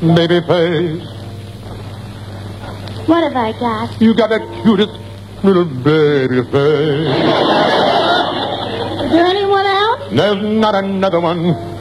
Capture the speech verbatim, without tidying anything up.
baby face. What have I got? You got the cutest little baby face. Is there anyone else? There's not another one.